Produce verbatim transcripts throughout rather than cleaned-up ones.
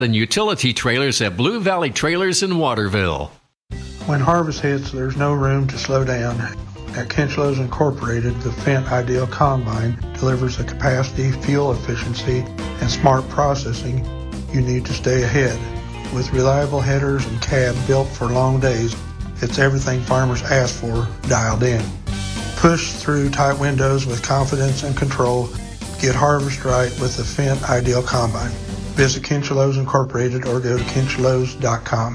and utility trailers at Blue Valley Trailers in Waterville. When harvest hits, there's no room to slow down. At Kinchlows Incorporated, the Fendt Ideal Combine delivers the capacity, fuel efficiency, and smart processing you need to stay ahead. With reliable headers and cab built for long days, it's everything farmers ask for dialed in. Push through tight windows with confidence and control. Get harvest right with the Fendt Ideal Combine. Visit Kinchlows Incorporated or go to kinchlows dot com.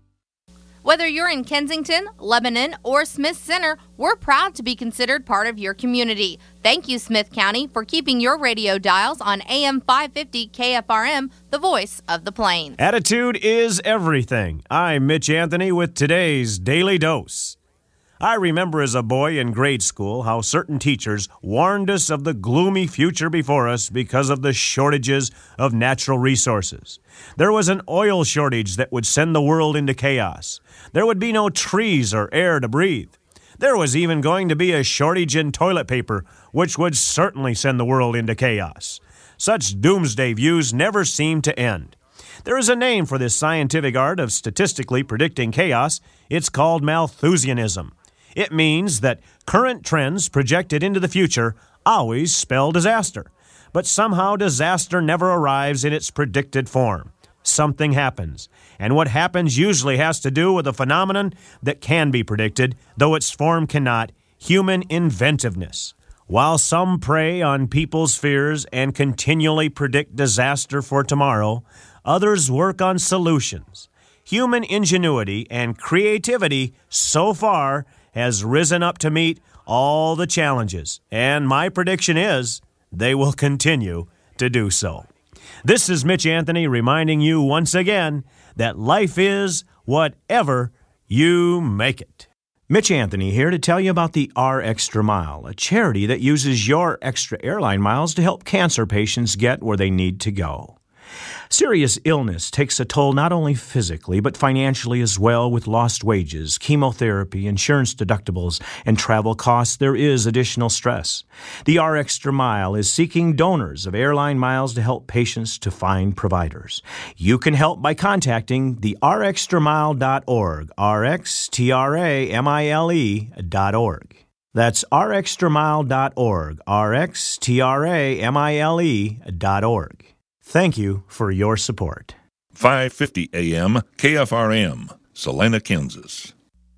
Whether you're in Kensington, Lebanon, or Smith Center, we're proud to be considered part of your community. Thank you, Smith County, for keeping your radio dials on A M five fifty K F R M, the voice of the Plains. Attitude is everything. I'm Mitch Anthony with today's Daily Dose. I remember as a boy in grade school how certain teachers warned us of the gloomy future before us because of the shortages of natural resources. There was an oil shortage that would send the world into chaos. There would be no trees or air to breathe. There was even going to be a shortage in toilet paper, which would certainly send the world into chaos. Such doomsday views never seem to end. There is a name for this scientific art of statistically predicting chaos. It's called Malthusianism. It means that current trends projected into the future always spell disaster. But somehow disaster never arrives in its predicted form. Something happens. And what happens usually has to do with a phenomenon that can be predicted, though its form cannot: human inventiveness. While some prey on people's fears and continually predict disaster for tomorrow, others work on solutions. Human ingenuity and creativity so far has risen up to meet all the challenges, and my prediction is they will continue to do so. This is Mitch Anthony reminding you once again that life is whatever you make it. Mitch Anthony here to tell you about the R Extra Mile, a charity that uses your extra airline miles to help cancer patients get where they need to go. Serious illness takes a toll not only physically, but financially as well. With lost wages, chemotherapy, insurance deductibles, and travel costs, there is additional stress. The R Extra Mile is seeking donors of airline miles to help patients to find providers. You can help by contacting the r extra mile dot org, R X T R A M I L E dot org. That's r extra mile dot org, R X T R A M I L E dot org. Thank you for your support. five fifty A M K F R M, Salina, Kansas.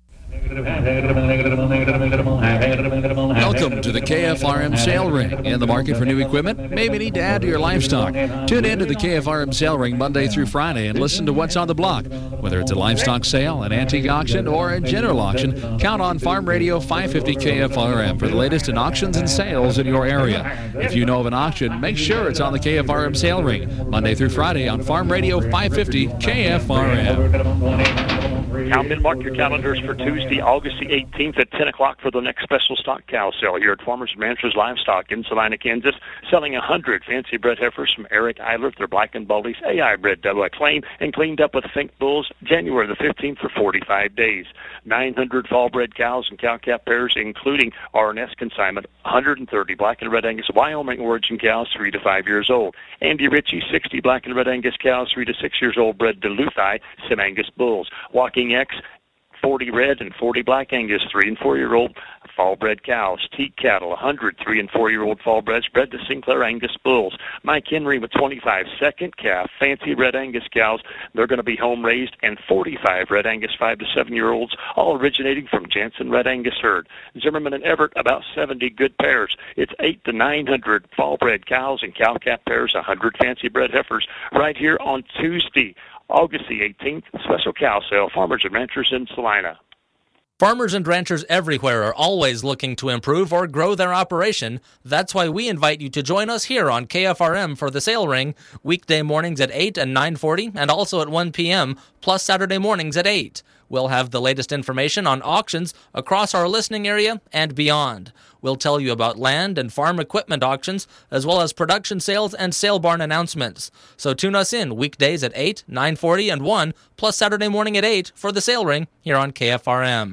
Welcome to the K F R M Sale Ring. In the market for new equipment? Maybe need to add to your livestock. Tune in to the K F R M Sale Ring Monday through Friday and listen to what's on the block. Whether it's a livestock sale, an antique auction, or a general auction, count on Farm Radio five fifty K F R M for the latest in auctions and sales in your area. If you know of an auction, make sure it's on the K F R M Sale Ring Monday through Friday on Farm Radio five fifty K F R M. Cowmen, mark your calendars for Tuesday, August the eighteenth at ten o'clock for the next special stock cow sale here at Farmers and Ranchers Livestock in Salina, Kansas, selling one hundred fancy bred heifers from Eric Eilert. They're black and baldies, A I bred double X lane, and cleaned up with Fink bulls January the fifteenth for forty-five days. nine hundred fall bred cows and cow-calf pairs, including R and S consignment, one hundred thirty black and red Angus Wyoming origin cows, three to five years old. Andy Ritchie, sixty black and red Angus cows, three to six years old, bred Duluthi Sim-Angus bulls. Walking X, forty red and forty black Angus, three and four-year-old fall-bred cows. Teat cattle, one hundred three and four-year-old fall-breds, bred to Sinclair Angus bulls. Mike Henry with twenty-five second calf, fancy red Angus cows. They're going to be home-raised, and forty-five red Angus five to seven-year-olds, all originating from Jansen Red Angus herd. Zimmerman and Everett, about seventy good pairs. It's eight to nine hundred fall-bred cows and cow-calf pairs, one hundred fancy-bred heifers, right here on Tuesday, August the eighteenth, special cow sale, Farmers and Ranchers in Salina. Farmers and ranchers everywhere are always looking to improve or grow their operation. That's why we invite you to join us here on K F R M for the Sale Ring, weekday mornings at eight and nine forty, and also at one p.m., plus Saturday mornings at eight. We'll have the latest information on auctions across our listening area and beyond. We'll tell you about land and farm equipment auctions, as well as production sales and sale barn announcements. So tune us in weekdays at eight, nine forty, and one, plus Saturday morning at eight for the Sale Ring here on K F R M.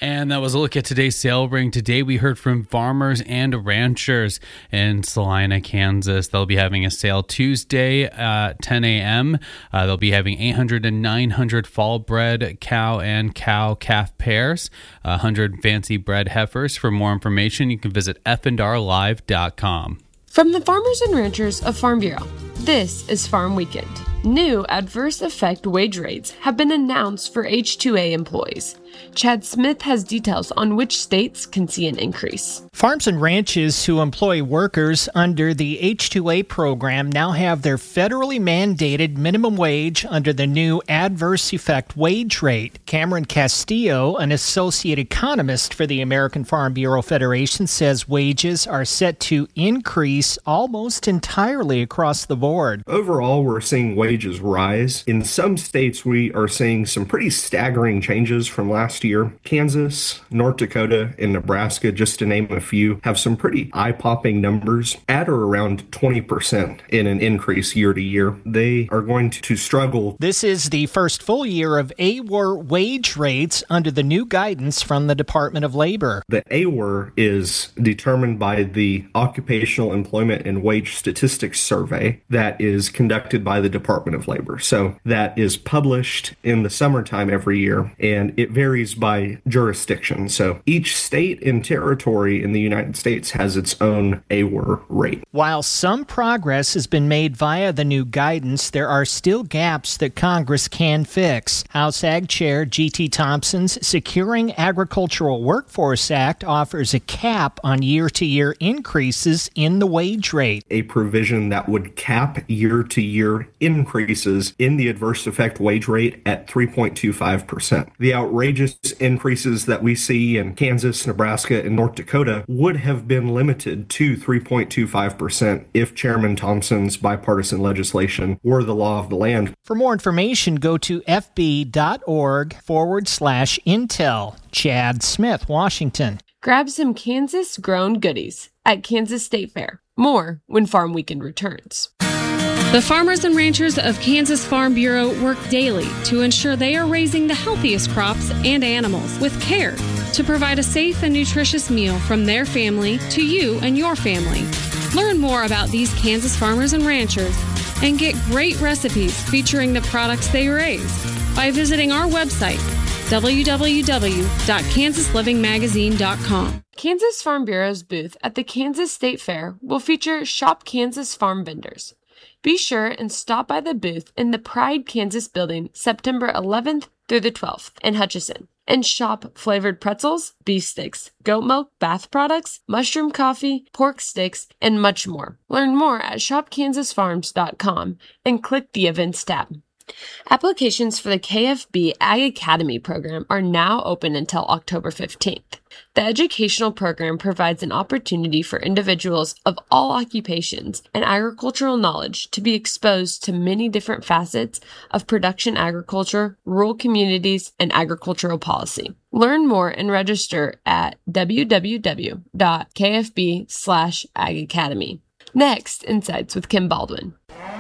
And that was a look at today's sale ring. Today we heard from farmers and ranchers in Salina, Kansas. They'll be having a sale Tuesday at ten a.m. Uh, they'll be having eight hundred and nine hundred fall bred cow and cow calf pairs, one hundred fancy bred heifers. For more information, you can visit f and r live dot com. From the farmers and ranchers of Farm Bureau, this is Farm Weekend. New adverse effect wage rates have been announced for H two A employees. Chad Smith has details on which states can see an increase. Farms and ranches who employ workers under the H two A program now have their federally mandated minimum wage under the new adverse effect wage rate. Cameron Castillo, an associate economist for the American Farm Bureau Federation, says wages are set to increase almost entirely across the board. Overall, we're seeing wages rise. In some states, we are seeing some pretty staggering changes from last year. Kansas, North Dakota, and Nebraska, just to name a few, have some pretty eye-popping numbers at or around twenty percent in an increase year to year. They are going to struggle. This is the first full year of A W R wage rates under the new guidance from the Department of Labor. The A W R is determined by the Occupational Employment and Wage Statistics Survey that is conducted by the Department of Labor. So that is published in the summertime every year, and it varies by jurisdiction. So each state and territory in the United States has its own A W R rate. While some progress has been made via the new guidance, there are still gaps that Congress can fix. House Ag Chair G T Thompson's Securing Agricultural Workforce Act offers a cap on year-to-year increases in the wage rate. A provision that would cap year-to-year increases in the adverse effect wage rate at three point two five percent. The outrageous increases that we see in Kansas, Nebraska, and North Dakota would have been limited to three point two five percent if Chairman Thompson's bipartisan legislation were the law of the land. For more information, go to fb.org forward slash Intel. Chad Smith, Washington. Grab some Kansas-grown goodies at Kansas State Fair. More when Farm Weekend returns. The farmers and ranchers of Kansas Farm Bureau work daily to ensure they are raising the healthiest crops and animals with care to provide a safe and nutritious meal from their family to you and your family. Learn more about these Kansas farmers and ranchers and get great recipes featuring the products they raise by visiting our website, w w w dot kansas living magazine dot com. Kansas Farm Bureau's booth at the Kansas State Fair will feature Shop Kansas farm vendors. Be sure and stop by the booth in the Pride Kansas building September eleventh through the twelfth in Hutchinson and shop flavored pretzels, beef sticks, goat milk, bath products, mushroom coffee, pork sticks, and much more. Learn more at shop kansas farms dot com and click the events tab. Applications for the K F B Ag Academy program are now open until October fifteenth. The educational program provides an opportunity for individuals of all occupations and agricultural knowledge to be exposed to many different facets of production agriculture, rural communities, and agricultural policy. Learn more and register at w w w dot k f b slash ag academy. Next, Insights with Kim Baldwin.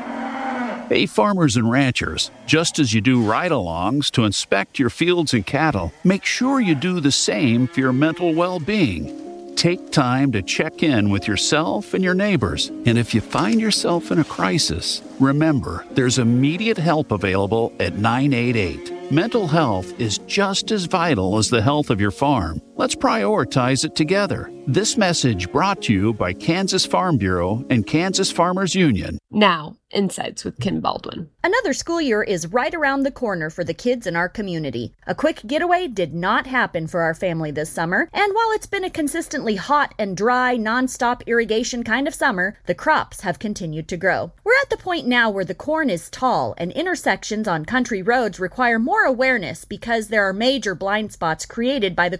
Hey, farmers and ranchers, just as you do ride-alongs to inspect your fields and cattle, make sure you do the same for your mental well-being. Take time to check in with yourself and your neighbors. And if you find yourself in a crisis, remember, there's immediate help available at nine eight eight. Mental health is just as vital as the health of your farm. Let's prioritize it together. This message brought to you by Kansas Farm Bureau and Kansas Farmers Union. Now, Insights with Kim Baldwin. Another school year is right around the corner for the kids in our community. A quick getaway did not happen for our family this summer, and while it's been a consistently hot and dry, non-stop irrigation kind of summer, the crops have continued to grow. We're at the point now where the corn is tall, and intersections on country roads require more awareness because there are major blind spots created by the corners of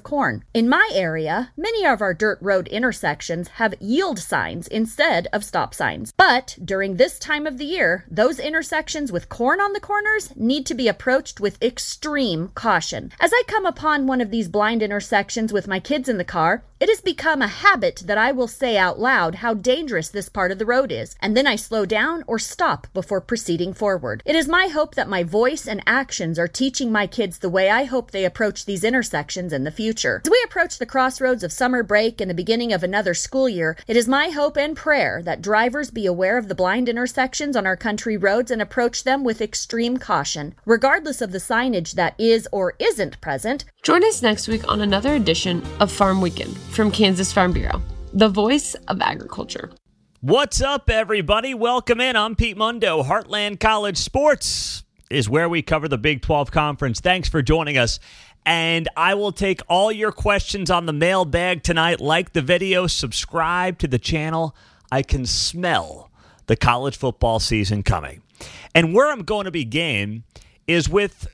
of corn. In my area, many of our dirt road intersections have yield signs instead of stop signs. But during this time of the year, those intersections with corn on the corners need to be approached with extreme caution. As I come upon one of these blind intersections with my kids in the car, it has become a habit that I will say out loud how dangerous this part of the road is, and then I slow down or stop before proceeding forward. It is my hope that my voice and actions are teaching my kids the way I hope they approach these intersections in the future. As we approach the crossroads of summer break and the beginning of another school year, it is my hope and prayer that drivers be aware of the blind intersections on our country roads and approach them with extreme caution, regardless of the signage that is or isn't present. Join us next week on another edition of Farm Weekend from Kansas Farm Bureau, the voice of agriculture. What's up, everybody? Welcome in. I'm Pete Mundo. Heartland College Sports is where we cover the Big twelve Conference. Thanks for joining us. And I will take all your questions on the mailbag tonight. Like the video, subscribe to the channel. I can smell the college football season coming. And where I'm going to begin is with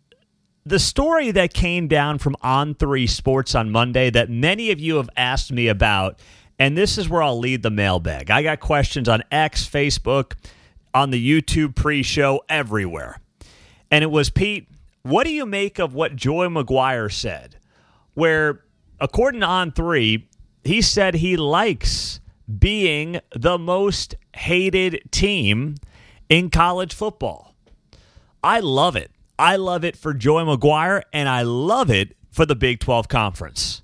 the story that came down from On three Sports on Monday that many of you have asked me about, and this is where I'll lead the mailbag. I got questions on X, Facebook, on the YouTube pre-show, everywhere. And it was, Pete, what do you make of what Joey McGuire said? Where, according to On three, he said he likes being the most hated team in college football. I love it. I love it for Joey McGuire, and I love it for the Big twelve Conference.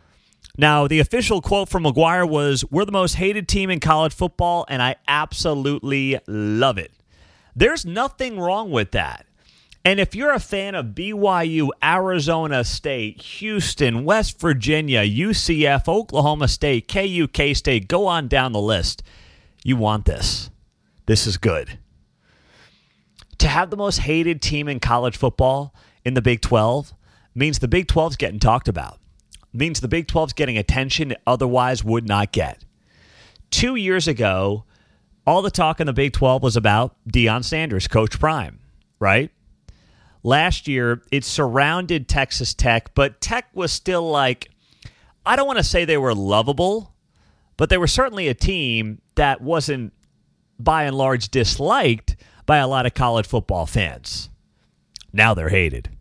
Now, the official quote from McGuire was, "We're the most hated team in college football, and I absolutely love it." There's nothing wrong with that. And if you're a fan of B Y U, Arizona State, Houston, West Virginia, U C F, Oklahoma State, K U, K-State, go on down the list, you want this. This is good. To have the most hated team in college football in the Big twelve means the Big twelve is getting talked about. Means the Big twelve is getting attention it otherwise would not get. Two years ago, all the talk in the Big twelve was about Deion Sanders, Coach Prime, right? Last year, it surrounded Texas Tech, but Tech was still like, I don't want to say they were lovable, but they were certainly a team that wasn't, by and large, disliked by a lot of college football fans. Now they're hated.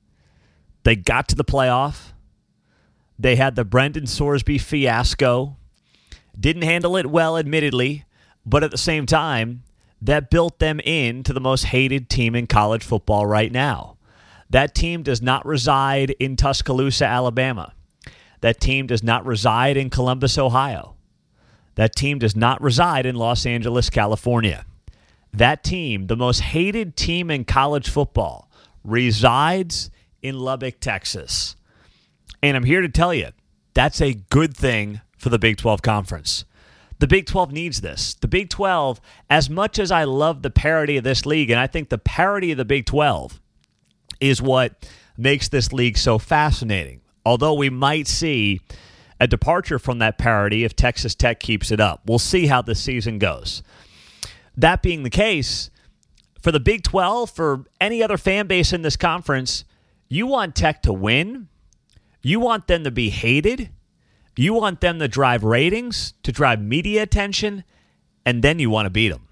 They got to the playoff. They had the Brendan Sorsby fiasco. Didn't handle it well, admittedly, but at the same time, that built them into the most hated team in college football right now. That team does not reside in Tuscaloosa, Alabama. That team does not reside in Columbus, Ohio. That team does not reside in Los Angeles, California. That team, the most hated team in college football, resides in Lubbock, Texas. And I'm here to tell you, that's a good thing for the Big twelve Conference. The Big twelve needs this. The Big twelve, as much as I love the parity of this league, and I think the parity of the Big twelve is what makes this league so fascinating. Although we might see a departure from that parity if Texas Tech keeps it up. We'll see how this season goes. That being the case, for the Big twelve, for any other fan base in this conference, you want Tech to win. You want them to be hated. You want them to drive ratings, to drive media attention, and then you want to beat them.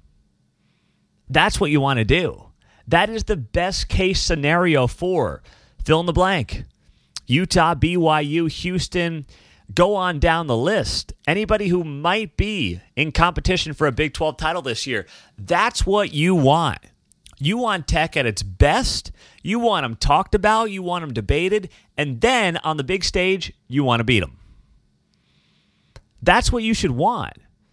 That's what you want to do. That is the best case scenario for fill in the blank. Utah, B Y U, Houston, go on down the list. Anybody who might be in competition for a Big twelve title this year, that's what you want. You want Tech at its best. You want them talked about. You want them debated. And then on the big stage, you want to beat them. That's what you should want.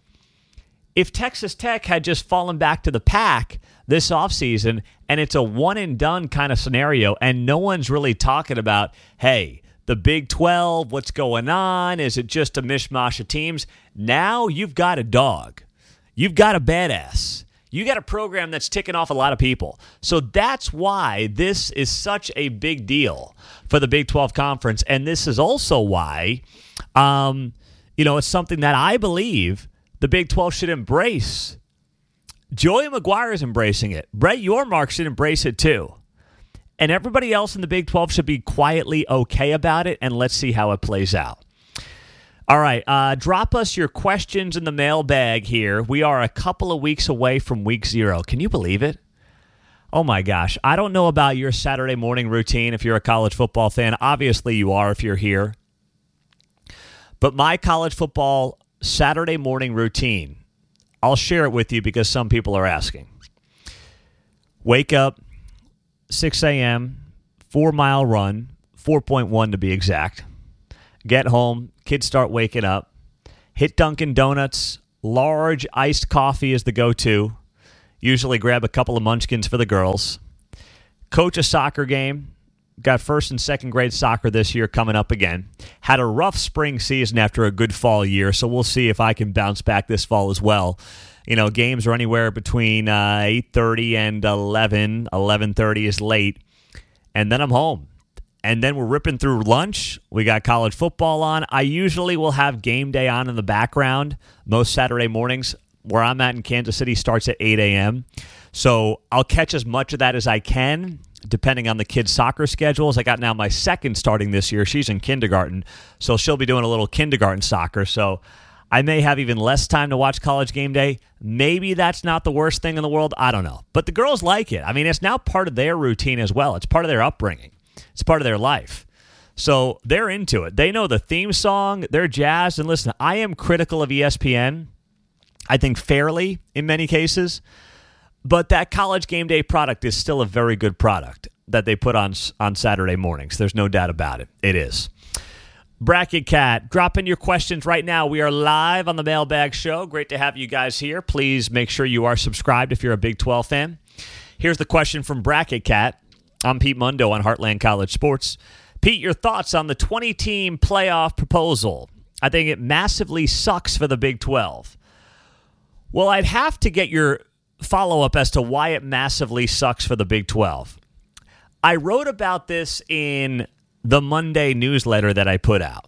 If Texas Tech had just fallen back to the pack this offseason and it's a one-and-done kind of scenario and no one's really talking about, hey, the Big twelve, what's going on? Is it just a mishmash of teams? Now you've got a dog. You've got a badass. You got a program that's ticking off a lot of people. So that's why this is such a big deal for the Big twelve Conference. And this is also why, um, you know, it's something that I believe the Big twelve should embrace. Joey McGuire is embracing it. Brett Yormark should embrace it too. And everybody else in the Big twelve should be quietly okay about it, and let's see how it plays out. All right, uh, drop us your questions in the mailbag here. We are a couple of weeks away from week zero. Can you believe it? Oh, my gosh. I don't know about your Saturday morning routine if you're a college football fan. Obviously, you are if you're here. But my college football Saturday morning routine, I'll share it with you because some people are asking. Wake up, six a.m., four-mile run, four point one to be exact. Get home, kids start waking up. Hit Dunkin' Donuts. Large iced coffee is the go-to. Usually grab a couple of munchkins for the girls. Coach a soccer game. Got first and second grade soccer this year coming up again. Had a rough spring season after a good fall year, so we'll see if I can bounce back this fall as well. You know, games are anywhere between uh, eight thirty and eleven. eleven thirty is late. And then I'm home. And then we're ripping through lunch. We got college football on. I usually will have game day on in the background most Saturday mornings. Where I'm at in Kansas City starts at eight a.m. So I'll catch as much of that as I can, depending on the kids' soccer schedules. I got now my second starting this year. She's in kindergarten, so she'll be doing a little kindergarten soccer. So I may have even less time to watch College Game Day. Maybe that's not the worst thing in the world. I don't know. But the girls like it. I mean, it's now part of their routine as well. It's part of their upbringing. It's part of their life. So they're into it. They know the theme song. They're jazzed. And listen, I am critical of E S P N. I think fairly in many cases. But that College Game Day product is still a very good product that they put on on Saturday mornings. There's no doubt about it. It is. Bracket Cat, drop in your questions right now. We are live on the Mailbag Show. Great to have you guys here. Please make sure you are subscribed if you're a Big twelve fan. Here's the question from Bracket Cat. I'm Pete Mundo on Heartland College Sports. Pete, your thoughts on the twenty-team playoff proposal? I think it massively sucks for the Big twelve. Well, I'd have to get your follow-up as to why it massively sucks for the Big twelve. I wrote about this in the Monday newsletter that I put out.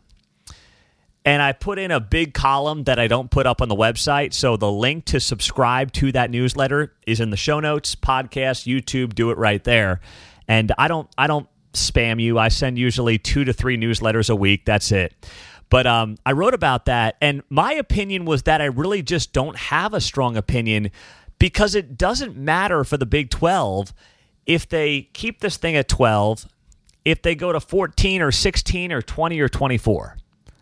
And I put in a big column that I don't put up on the website. So the link to subscribe to that newsletter is in the show notes, podcast, YouTube, do it right there. And I don't I don't spam you. I send usually two to three newsletters a week. That's it. But um, I wrote about that, and my opinion was that I really just don't have a strong opinion because it doesn't matter for the Big twelve if they keep this thing at twelve, if they go to fourteen or sixteen or twenty or twenty-four.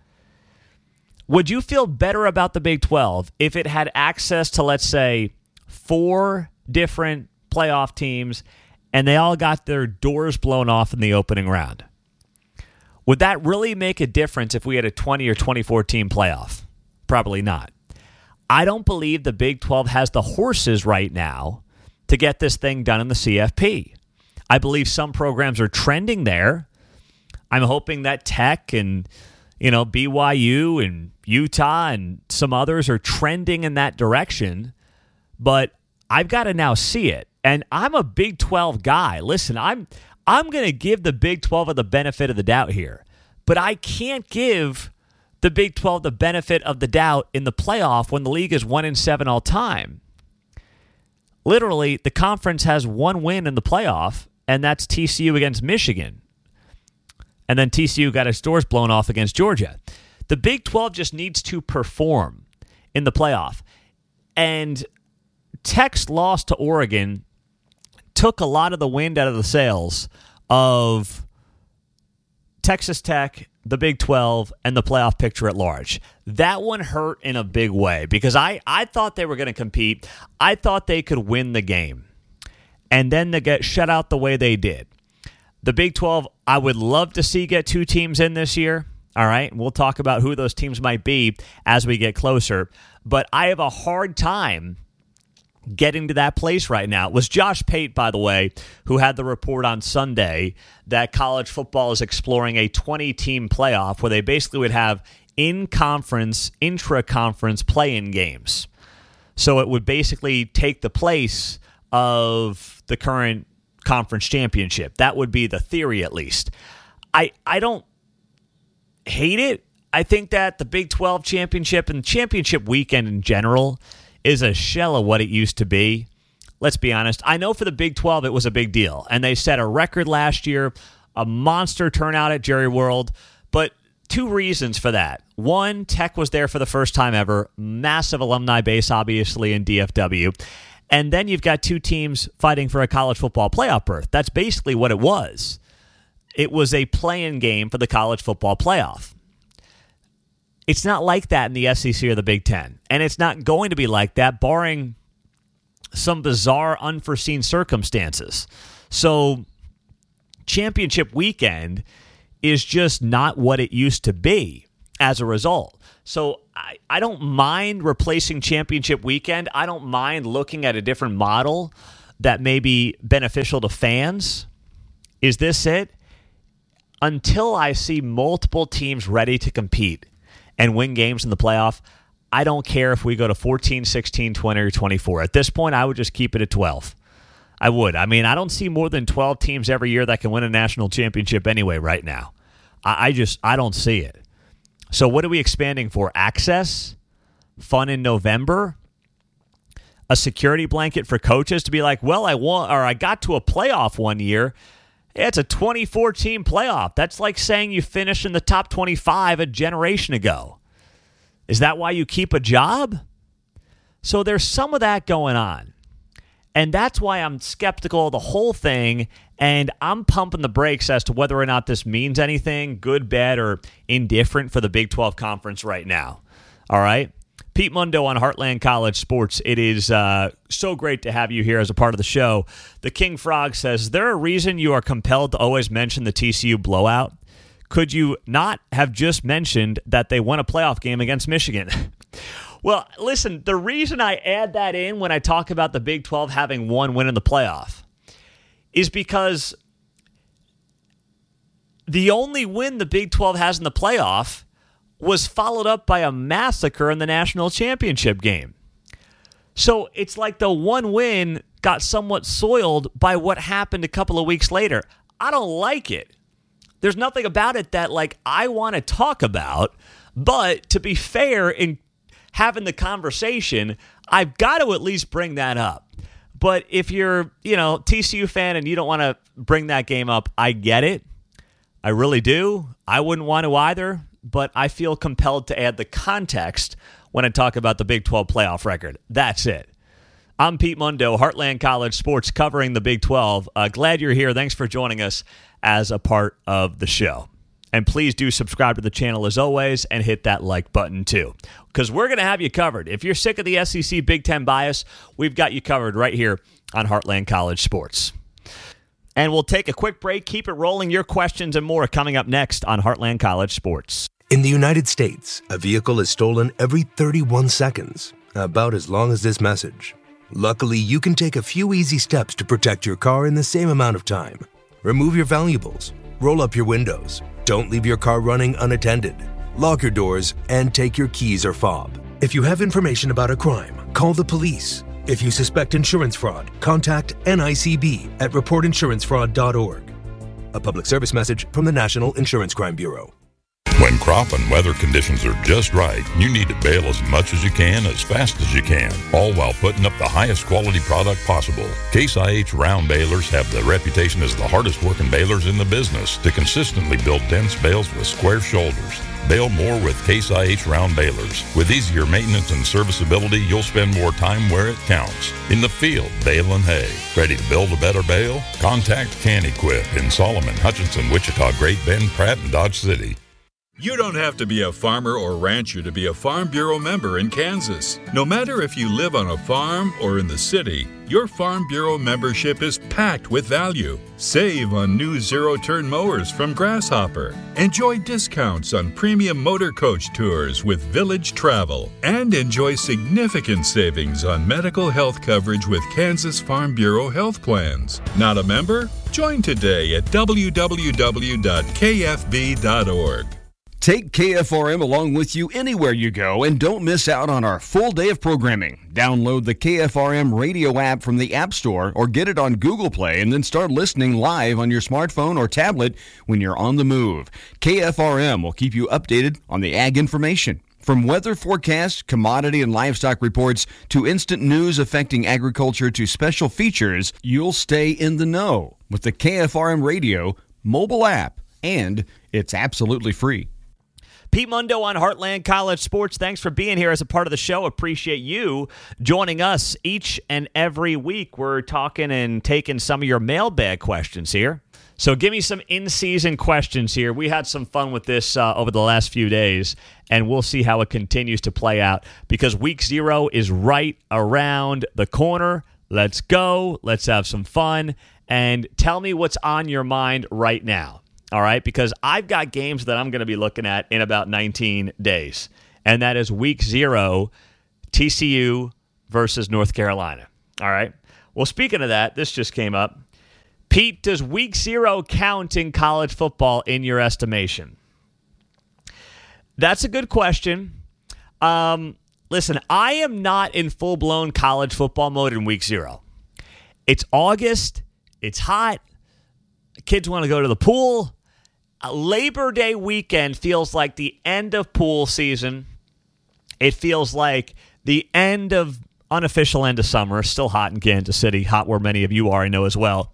Would you feel better about the Big twelve if it had access to, let's say, four different playoff teams and they all got their doors blown off in the opening round? Would that really make a difference if we had a twenty or twenty-four team playoff? Probably not. I don't believe the Big twelve has the horses right now to get this thing done in the C F P. I believe some programs are trending there. I'm hoping that Tech and, you know, B Y U and Utah and some others are trending in that direction. But I've got to now see it. And I'm a Big twelve guy. Listen, I'm I'm going to give the Big twelve the benefit of the doubt here. But I can't give the Big twelve the benefit of the doubt in the playoff when the league is one and seven all time. Literally, the conference has one win in the playoff, and that's T C U against Michigan. And then T C U got its doors blown off against Georgia. The Big twelve just needs to perform in the playoff. And Tech's loss to Oregon took a lot of the wind out of the sails of Texas Tech, the Big twelve, and the playoff picture at large. That one hurt in a big way because I, I thought they were going to compete. I thought they could win the game. And then they get shut out the way they did. The Big twelve, I would love to see get two teams in this year. All right, we'll talk about who those teams might be as we get closer. But I have a hard time getting to that place right now. It was Josh Pate, by the way, who had the report on Sunday that college football is exploring a twenty-team playoff where they basically would have in-conference, intra-conference play-in games. So it would basically take the place of the current conference championship. That would be the theory, at least. I, I don't hate it. I think that the Big twelve championship and championship weekend in general is a shell of what it used to be. let's be honest. I know for the Big twelve it was a big deal, and they set a record last year, a monster turnout at Jerry World, but two reasons for that. One, Tech was there for the first time ever, massive alumni base, obviously, in D F W, and then you've got two teams fighting for a college football playoff berth. That's basically what it was. It was a play-in game for the college football playoff. It's not like that in the S E C or the Big Ten, and it's not going to be like that, barring some bizarre, unforeseen circumstances. So championship weekend is just not what it used to be as a result. So I, I don't mind replacing championship weekend. I don't mind looking at a different model that may be beneficial to fans. Is this it? Until I see multiple teams ready to compete and win games in the playoff, I don't care if we go to fourteen, sixteen, twenty, or twenty-four. At this point, I would just keep it at twelve. I would. I mean, I don't see more than twelve teams every year that can win a national championship anyway right now. I, I just, I don't see it. So what are we expanding for? Access? Fun in November? A security blanket for coaches to be like, well, I won, or I got to a playoff one year. Yeah, it's a twenty-four team playoff. That's like saying you finished in the top twenty-five a generation ago. Is that why you keep a job? So there's some of that going on. And that's why I'm skeptical of the whole thing, and I'm pumping the brakes as to whether or not this means anything, good, bad, or indifferent for the Big twelve Conference right now. All right? Pete Mundo on Heartland College Sports. It is uh, so great to have you here as a part of the show. The King Frog says, is there a reason you are compelled to always mention the T C U blowout? Could you not have just mentioned that they won a playoff game against Michigan? Well, listen, the reason I add that in when I talk about the Big twelve having one win in the playoff is because the only win the Big twelve has in the playoff was followed up by a massacre in the national championship game. So it's like the one win got somewhat soiled by what happened a couple of weeks later. I don't like it. There's nothing about it that like I want to talk about, but to be fair in having the conversation, I've got to at least bring that up. But if you're, you know, T C U fan and you don't want to bring that game up, I get it. I really do. I wouldn't want to either. But I feel compelled to add the context when I talk about the Big twelve playoff record. That's it. I'm Pete Mundo, Heartland College Sports, covering the Big twelve. Uh, glad you're here. Thanks for joining us as a part of the show. And please do subscribe to the channel as always and hit that like button too, because we're going to have you covered. If you're sick of the S E C Big Ten bias, we've got you covered right here on Heartland College Sports. And we'll take a quick break. Keep it rolling. Your questions and more coming up next on Heartland College Sports. In the United States, a vehicle is stolen every thirty-one seconds, about as long as this message. Luckily, you can take a few easy steps to protect your car in the same amount of time. Remove your valuables, roll up your windows, don't leave your car running unattended, lock your doors, and take your keys or fob. If you have information about a crime, call the police. If you suspect insurance fraud, contact N I C B at report insurance fraud dot org. A public service message from the National Insurance Crime Bureau. When crop and weather conditions are just right, you need to bale as much as you can, as fast as you can, all while putting up the highest quality product possible. Case I H round balers have the reputation as the hardest working balers in the business to consistently build dense bales with square shoulders. Bale more with Case I H round balers. With easier maintenance and serviceability, you'll spend more time where it counts. In the field, baling hay. Ready to build a better bale? Contact Can-Equip in Solomon, Hutchinson, Wichita, Great Bend, Pratt, and Dodge City. You don't have to be a farmer or rancher to be a Farm Bureau member in Kansas. No matter if you live on a farm or in the city, your Farm Bureau membership is packed with value. Save on new zero-turn mowers from Grasshopper. Enjoy discounts on premium motor coach tours with Village Travel. And enjoy significant savings on medical health coverage with Kansas Farm Bureau health plans. Not a member? Join today at w w w dot k f b dot org. Take K F R M along with you anywhere you go and don't miss out on our full day of programming. Download the K F R M radio app from the App Store or get it on Google Play and then start listening live on your smartphone or tablet when you're on the move. K F R M will keep you updated on the ag information. From weather forecasts, commodity and livestock reports, to instant news affecting agriculture to special features, you'll stay in the know with the K F R M Radio mobile app, and it's absolutely free. Pete Mundo on Heartland College Sports. Thanks for being here as a part of the show. Appreciate you joining us each and every week. We're talking and taking some of your mailbag questions here. So give me some in-season questions here. We had some fun with this uh, over the last few days, and we'll see how it continues to play out because week zero is right around the corner. Let's go. Let's have some fun. And tell me what's on your mind right now. All right, because I've got games that I'm going to be looking at in about nineteen days, and that is week zero, T C U versus North Carolina. All right. Well, speaking of that, this just came up. Pete, does week zero count in college football in your estimation? That's a good question. Um, listen, I am not in full-blown college football mode in week zero. It's August. It's hot. Kids want to go to the pool. Labor Day weekend feels like the end of pool season. It feels like the end of unofficial end of summer. Still hot in Kansas City, hot where many of you are, I know as well.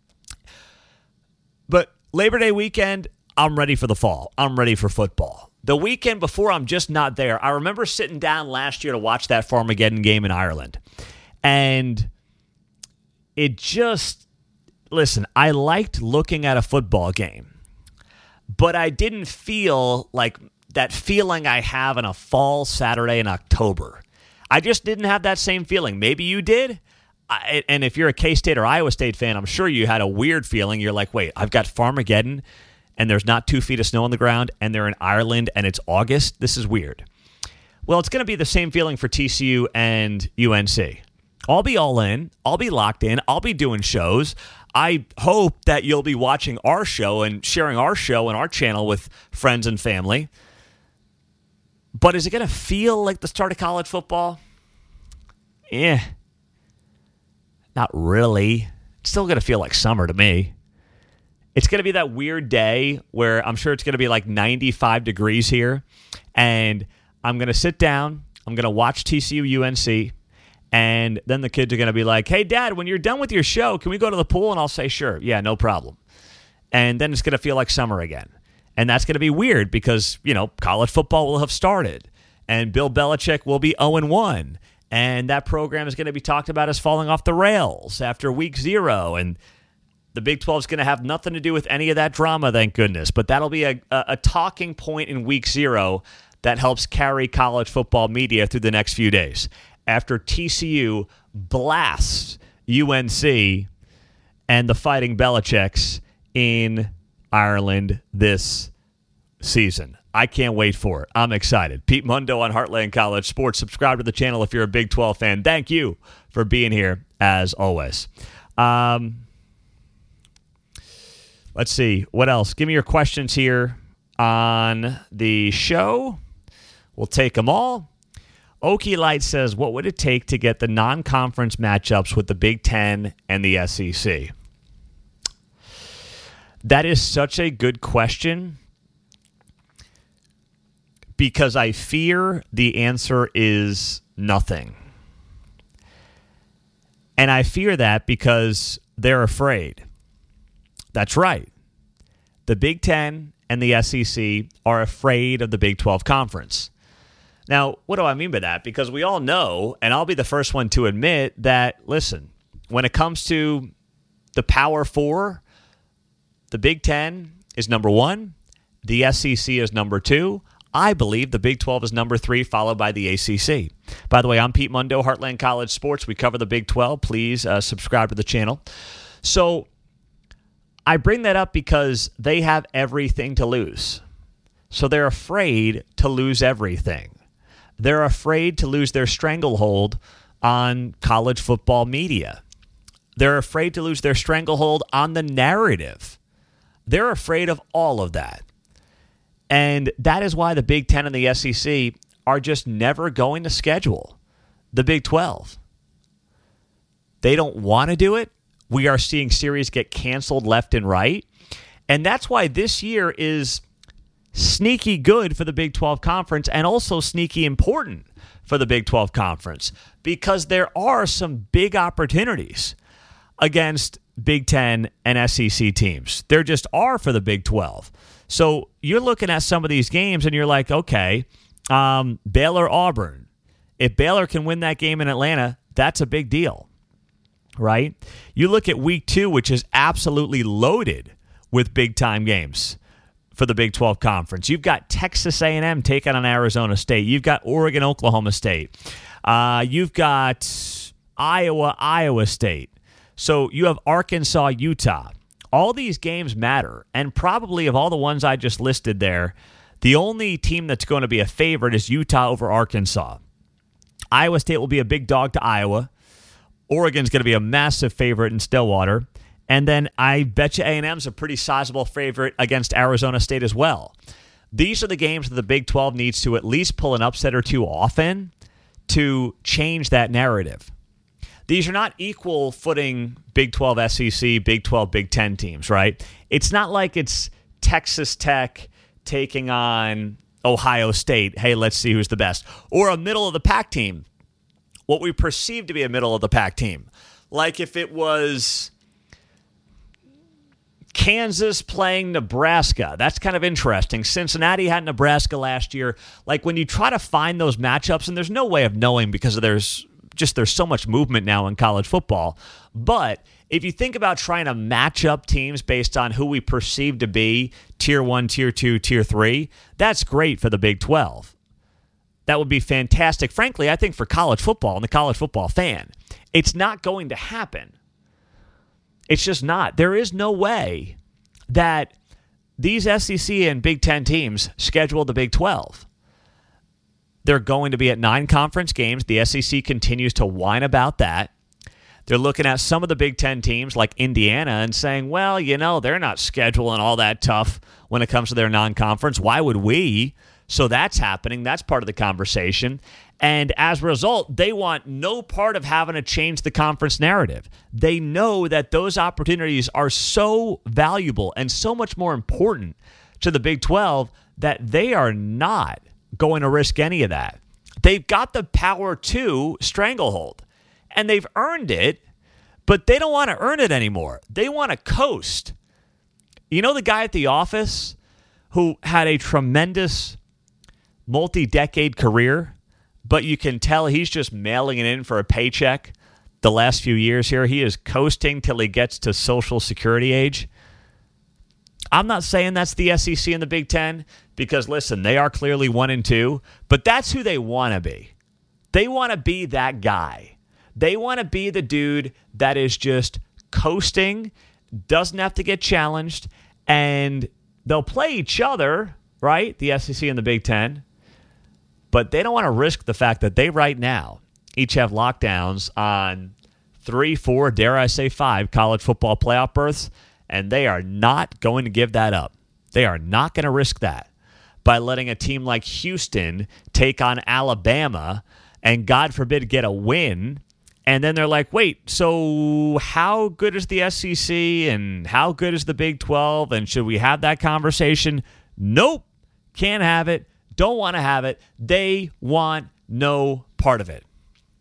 But Labor Day weekend, I'm ready for the fall. I'm ready for football. The weekend before, I'm just not there. I remember sitting down last year to watch that Farmageddon game in Ireland. And it just, listen, I liked looking at a football game. But I didn't feel like that feeling I have on a fall Saturday in October. I just didn't have that same feeling. Maybe you did. I, and if you're a K-State or Iowa State fan, I'm sure you had a weird feeling. You're like, wait, I've got Farmageddon, and there's not two feet of snow on the ground, and they're in Ireland, and it's August. This is weird. Well, it's going to be the same feeling for T C U and U N C. I'll be all in. I'll be locked in. I'll be doing shows. I hope that you'll be watching our show and sharing our show and our channel with friends and family. But is it going to feel like the start of college football? Eh. Not really. It's still going to feel like summer to me. It's going to be that weird day where I'm sure it's going to be like ninety-five degrees here. And I'm going to sit down. I'm going to watch T C U U N C. And then the kids are going to be like, hey, Dad, when you're done with your show, can we go to the pool? And I'll say, sure. Yeah, no problem. And then it's going to feel like summer again. And that's going to be weird because, you know, college football will have started. And Bill Belichick will be oh and one. And that program is going to be talked about as falling off the rails after week zero. And the Big twelve is going to have nothing to do with any of that drama, thank goodness. But that'll be a, a, a talking point in week zero that helps carry college football media through the next few days. After T C U blasts U N C and the Fighting Belichicks in Ireland this season. I can't wait for it. I'm excited. Pete Mundo on Heartland College Sports. Subscribe to the channel if you're a Big twelve fan. Thank you for being here, as always. Um, let's see. What else? Give me your questions here on the show. We'll take them all. Okie Light says, what would it take to get the non-conference matchups with the Big Ten and the S E C? That is such a good question because I fear the answer is nothing. And I fear that because they're afraid. That's right. The Big Ten and the S E C are afraid of the Big twelve Conference. Now, what do I mean by that? Because we all know, and I'll be the first one to admit that, listen, when it comes to the Power Four, the Big Ten is number one. The S E C is number two. I believe the Big twelve is number three, followed by the A C C. By the way, I'm Pete Mundo, Heartland College Sports. We cover the Big twelve. Please uh, subscribe to the channel. So I bring that up because they have everything to lose. So they're afraid to lose everything. They're afraid to lose their stranglehold on college football media. They're afraid to lose their stranglehold on the narrative. They're afraid of all of that. And that is why the Big Ten and the S E C are just never going to schedule the Big twelve. They don't want to do it. We are seeing series get canceled left and right. And that's why this year is sneaky good for the Big twelve Conference and also sneaky important for the Big twelve Conference because there are some big opportunities against Big Ten and S E C teams. There just are for the Big twelve. So you're looking at some of these games and you're like, okay, um, Baylor-Auburn. If Baylor can win that game in Atlanta, that's a big deal, right? You look at week two, which is absolutely loaded with big-time games for the Big twelve Conference. You've got Texas A and M taking on Arizona State. You've got Oregon, Oklahoma State. Uh, you've got Iowa, Iowa State. So you have Arkansas, Utah. All these games matter, and probably of all the ones I just listed there, the only team that's going to be a favorite is Utah over Arkansas. Iowa State will be a big dog to Iowa. Oregon's going to be a massive favorite in Stillwater. And then I bet you A and M's a pretty sizable favorite against Arizona State as well. These are the games that the Big twelve needs to at least pull an upset or two often to change that narrative. These are not equal footing Big twelve S E C, Big twelve, Big Ten teams, right? It's not like it's Texas Tech taking on Ohio State. Hey, let's see who's the best. Or a middle-of-the-pack team, what we perceive to be a middle-of-the-pack team. Like if it was Kansas playing Nebraska. That's kind of interesting. Cincinnati had Nebraska last year. Like when you try to find those matchups, and there's no way of knowing because there's just there's so much movement now in college football. But if you think about trying to match up teams based on who we perceive to be tier one, tier two, tier three, that's great for the Big twelve. That would be fantastic. Frankly, I think for college football and the college football fan, it's not going to happen. It's just not. There is no way that these S E C and Big Ten teams schedule the Big twelve. They're going to be at nine conference games. The S E C continues to whine about that. They're looking at some of the Big Ten teams like Indiana and saying, well, you know, they're not scheduling all that tough when it comes to their non-conference. Why would we? So that's happening. That's part of the conversation. And as a result, they want no part of having to change the conference narrative. They know that those opportunities are so valuable and so much more important to the Big twelve that they are not going to risk any of that. They've got the power to stranglehold, and they've earned it, but they don't want to earn it anymore. They want to coast. You know the guy at The Office who had a tremendous multi-decade career, but you can tell he's just mailing it in for a paycheck the last few years here. He is coasting till he gets to Social Security age. I'm not saying that's the S E C and the Big Ten because, listen, they are clearly one and two, but that's who they want to be. They want to be that guy. They want to be the dude that is just coasting, doesn't have to get challenged, and they'll play each other, right, the S E C and the Big Ten, but they don't want to risk the fact that they right now each have lockdowns on three, four, dare I say five college football playoff berths, and they are not going to give that up. They are not going to risk that by letting a team like Houston take on Alabama and, God forbid, get a win. And then they're like, wait, so how good is the S E C and how good is the Big twelve? And should we have that conversation? Nope. Can't have it. Don't want to have it. They want no part of it.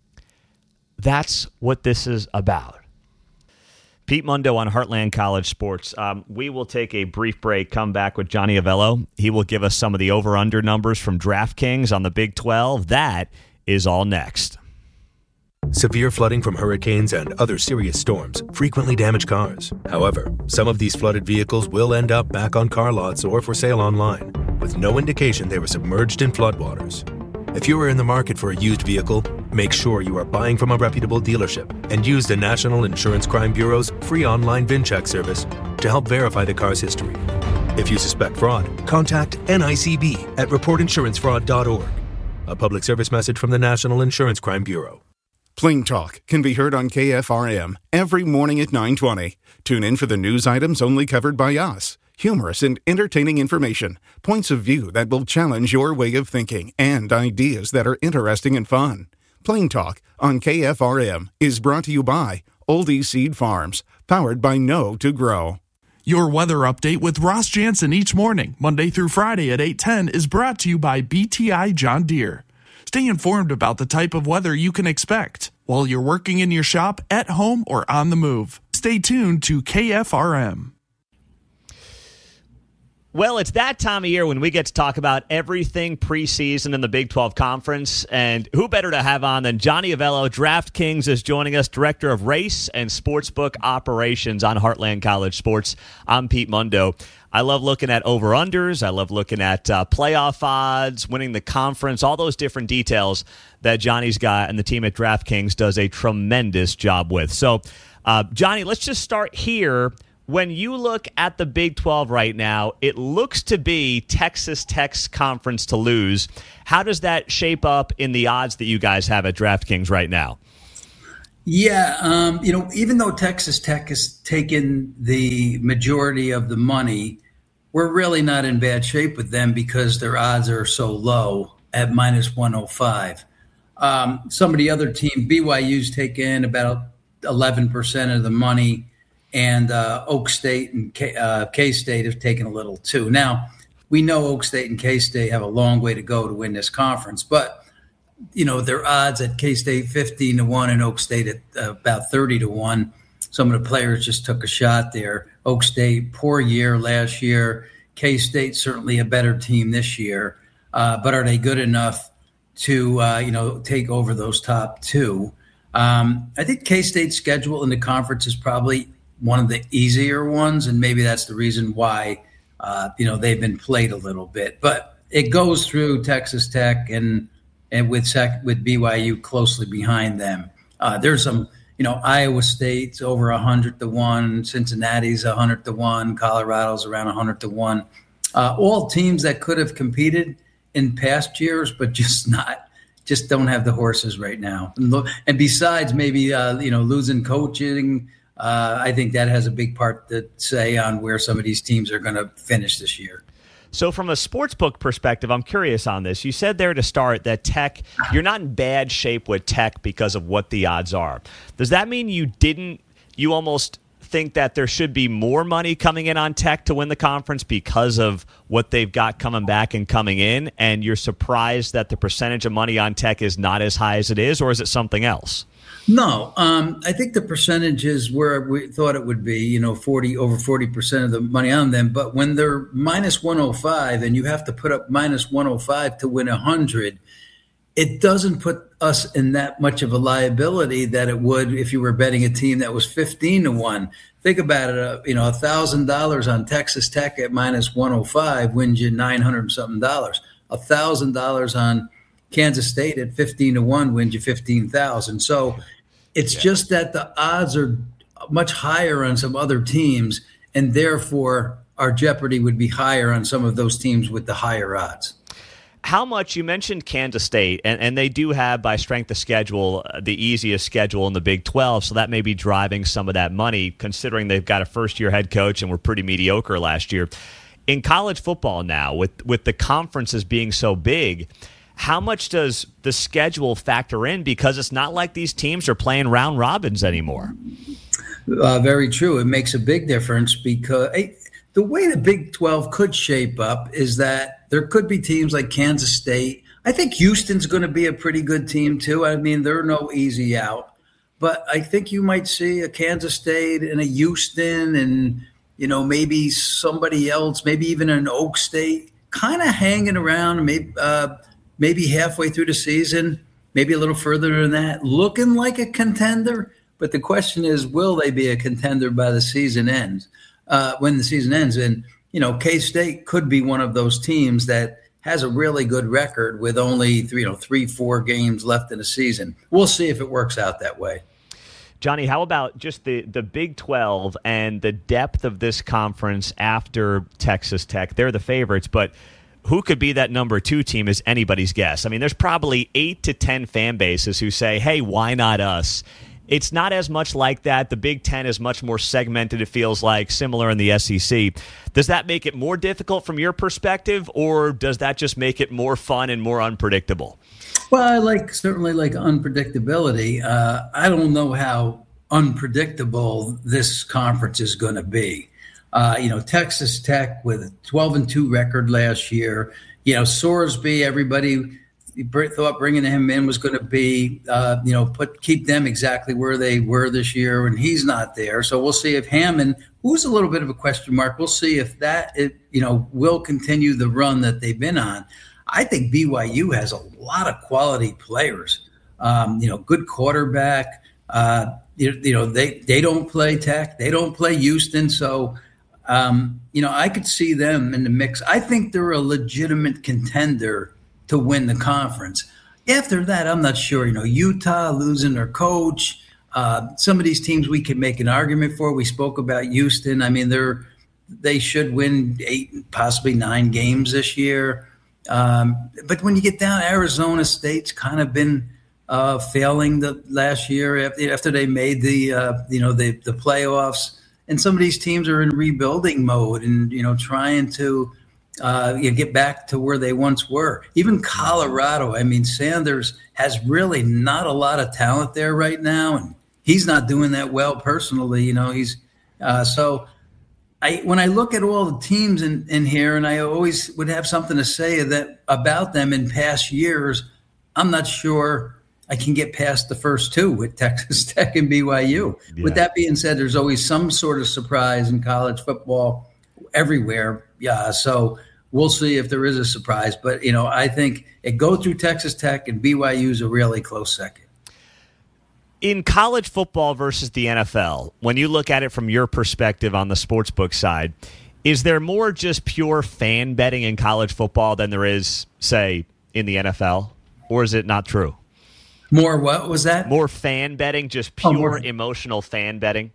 That's what this is about. Pete Mundo on Heartland College Sports. Um, we will take a brief break, come back with Johnny Avello. He will give us some of the over-under numbers from DraftKings on the Big twelve. That is all next. Severe flooding from hurricanes and other serious storms frequently damage cars. However, some of these flooded vehicles will end up back on car lots or for sale online, with no indication they were submerged in floodwaters. If you are in the market for a used vehicle, make sure you are buying from a reputable dealership and use the National Insurance Crime Bureau's free online VIN check service to help verify the car's history. If you suspect fraud, contact N I C B at report insurance fraud dot org. A public service message from the National Insurance Crime Bureau. Plain Talk can be heard on K F R M every morning at nine twenty. Tune in for the news items only covered by us. Humorous and entertaining information, points of view that will challenge your way of thinking, and ideas that are interesting and fun. Plain Talk on K F R M is brought to you by Oldie Seed Farms, powered by Know to Grow. Your weather update with Ross Jansen each morning, Monday through Friday at eight ten, is brought to you by B T I John Deere. Stay informed about the type of weather you can expect while you're working in your shop, at home, or on the move. Stay tuned to K F R M. Well, it's that time of year when we get to talk about everything preseason in the Big twelve Conference, and who better to have on than Johnny Avello. DraftKings is joining us, Director of Race and Sportsbook Operations on Heartland College Sports. I'm Pete Mundo. I love looking at over-unders. I love looking at uh, playoff odds, winning the conference, all those different details that Johnny's got and the team at DraftKings does a tremendous job with. So, uh, Johnny, let's just start here. When you look at the Big twelve right now, it looks to be Texas Tech's conference to lose. How does that shape up in the odds that you guys have at DraftKings right now? Yeah, um, you know, even though Texas Tech has taken the majority of the money, we're really not in bad shape with them because their odds are so low at minus one oh five. Um, some of the other team, B Y U's taken about eleven percent of the money. And uh, Oak State and K, uh, K-State have taken a little too. Now, we know Oak State and K-State have a long way to go to win this conference, but, you know, their odds at K-State fifteen to one and Oak State at uh, about thirty to one. Some of the players just took a shot there. Oak State, poor year last year. K-State, certainly a better team this year. Uh, but are they good enough to, uh, you know, take over those top two? Um, I think K-State's schedule in the conference is probably one of the easier ones, and maybe that's the reason why, uh, you know, they've been played a little bit. But it goes through Texas Tech and and with Sec, with B Y U closely behind them. Uh, there's some, you know, Iowa State's over a hundred to one, Cincinnati's a hundred to one, Colorado's around a hundred to one. Uh, all teams that could have competed in past years, but just not, just don't have the horses right now. And, look, and besides, maybe uh, you know, losing coaching. Uh, I think that has a big part to say on where some of these teams are going to finish this year. So from a sportsbook perspective, I'm curious on this. You said there to start that Tech, you're not in bad shape with Tech because of what the odds are. Does that mean you didn't, you almost think that there should be more money coming in on Tech to win the conference because of what they've got coming back and coming in, and you're surprised that the percentage of money on Tech is not as high as it is, or is it something else? No, um, I think the percentage is where we thought it would be, you know, forty over forty percent of the money on them. But when they're minus one oh five and you have to put up minus one oh five to win one hundred, it doesn't put us in that much of a liability that it would if you were betting a team that was fifteen to one. Think about it, uh, you know, one thousand dollars on Texas Tech at minus one oh five wins you nine hundred something dollars. one thousand dollars on Kansas State at fifteen to one wins you fifteen thousand. So it's yeah. just that the odds are much higher on some other teams, and therefore our jeopardy would be higher on some of those teams with the higher odds. How much, you mentioned Kansas State, and, and they do have, by strength of schedule, uh, the easiest schedule in the Big twelve, so that may be driving some of that money, considering they've got a first-year head coach and were pretty mediocre last year. In college football now, with, with the conferences being so big, how much does the schedule factor in? Because it's not like these teams are playing round robins anymore. Uh, very true. It makes a big difference because hey, the way the Big twelve could shape up is that there could be teams like Kansas State. I think Houston's going to be a pretty good team too. I mean, they're no easy out. But I think you might see a Kansas State and a Houston and, you know, maybe somebody else, maybe even an Oak State kind of hanging around, maybe uh, maybe halfway through the season, maybe a little further than that, looking like a contender. But the question is, will they be a contender by the season ends, uh, when the season ends? And, you know, K-State could be one of those teams that has a really good record with only three, you know, three, four games left in the season. We'll see if it works out that way. Johnny, how about just the, the Big twelve and the depth of this conference after Texas Tech? They're the favorites, but who could be that number two team is anybody's guess. I mean, there's probably eight to ten fan bases who say, hey, why not us? It's not as much like that. The Big Ten is much more segmented, it feels like, similar in the S E C. Does that make it more difficult from your perspective, or does that just make it more fun and more unpredictable? Well, I like certainly like unpredictability. Uh, I don't know how unpredictable this conference is going to be. Uh, you know, Texas Tech with a twelve and two record last year. You know, Sorsby, everybody thought bringing him in was going to be, uh, you know, put keep them exactly where they were this year, and he's not there. So we'll see if Hammond, who's a little bit of a question mark, we'll see if that, it, you know, will continue the run that they've been on. I think B Y U has a lot of quality players. Um, you know, good quarterback. Uh, you, you know, they they don't play Tech, they don't play Houston, so. Um, you know, I could see them in the mix. I think they're a legitimate contender to win the conference. After that, I'm not sure. You know, Utah losing their coach. Uh, some of these teams we could make an argument for. We spoke about Houston. I mean, they're they should win eight, possibly nine games this year. Um, but when you get down, Arizona State's kind of been uh, failing the last year after, after they made the uh, you know the the playoffs. And some of these teams are in rebuilding mode and, you know, trying to uh, you get back to where they once were. Even Colorado, I mean, Sanders has really not a lot of talent there right now. And he's not doing that well personally. You know, he's uh, so I when I look at all the teams in, in here, and I always would have something to say that about them in past years, I'm not sure I can get past the first two with Texas Tech and B Y U. Yeah. With that being said, there's always some sort of surprise in college football everywhere. Yeah, so we'll see if there is a surprise. But, you know, I think it go through Texas Tech and B Y U is a really close second. In college football versus the N F L, when you look at it from your perspective on the sportsbook side, is there more just pure fan betting in college football than there is, say, in the N F L? Or is it not true? More what was that? More fan betting, just pure oh, more... emotional fan betting?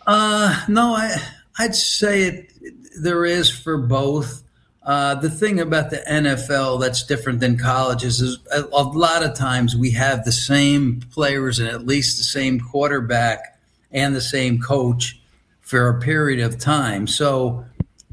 Uh, no, I, I'd say it. There is for both. Uh, the thing about the N F L that's different than colleges is a, a lot of times we have the same players and at least the same quarterback and the same coach for a period of time. So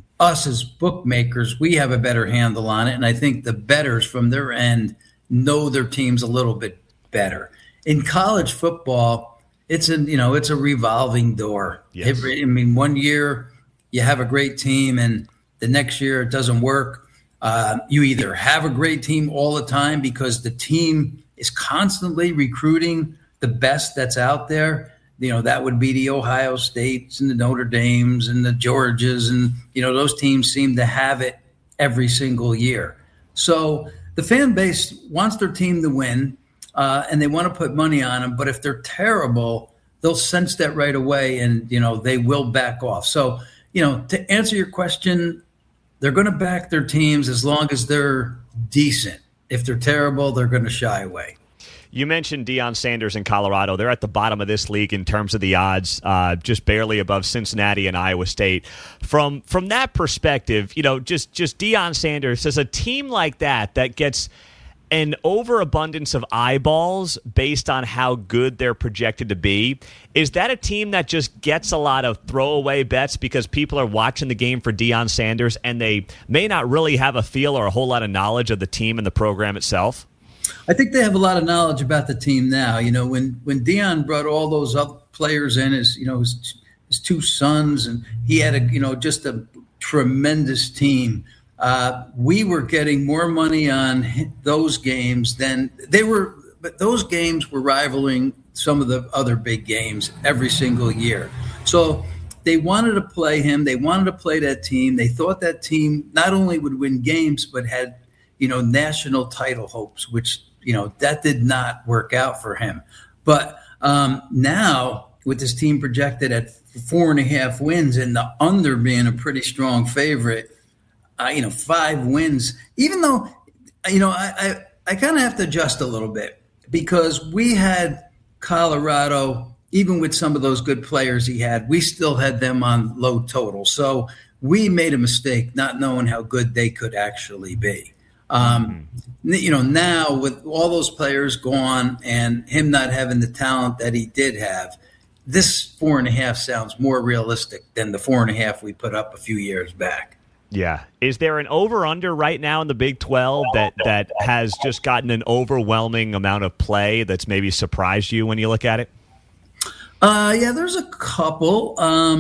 us as bookmakers, we have a better handle on it. And I think the bettors from their end know their teams a little bit better. In college football, it's a you know it's a revolving door. Yes. Every, I mean, one year you have a great team, and the next year it doesn't work. Uh, you either have a great team all the time because the team is constantly recruiting the best that's out there. You know, that would be the Ohio States and the Notre Dames and the Georgias, and you know those teams seem to have it every single year. So the fan base wants their team to win. Uh, and they want to put money on them, but if they're terrible, they'll sense that right away, and you know they will back off. So, you know, to answer your question, they're going to back their teams as long as they're decent. If they're terrible, they're going to shy away. You mentioned Deion Sanders in Colorado. They're at the bottom of this league in terms of the odds, uh, just barely above Cincinnati and Iowa State. From from that perspective, you know, just just Deion Sanders as a team like that that gets an overabundance of eyeballs based on how good they're projected to be. Is that a team that just gets a lot of throwaway bets because people are watching the game for Deion Sanders and they may not really have a feel or a whole lot of knowledge of the team and the program itself? I think they have a lot of knowledge about the team now. You know, when, when Deion brought all those other players in, his, you know, his, his two sons, and he had a, you know, just a tremendous team. Uh, we were getting more money on those games than they were, but those games were rivaling some of the other big games every single year. So they wanted to play him. They wanted to play that team. They thought that team not only would win games, but had, you know, national title hopes, which, you know, that did not work out for him. But um, now with this team projected at four and a half wins and the under being a pretty strong favorite, Uh, you know, five wins, even though, you know, I, I, I kind of have to adjust a little bit because we had Colorado, even with some of those good players he had, we still had them on low total. So we made a mistake not knowing how good they could actually be. Um, mm-hmm. You know, now with all those players gone and him not having the talent that he did have, this four and a half sounds more realistic than the four and a half we put up a few years back. Yeah. Is there an over-under right now in the Big twelve that, that has just gotten an overwhelming amount of play that's maybe surprised you when you look at it? Uh, yeah, there's a couple. Um,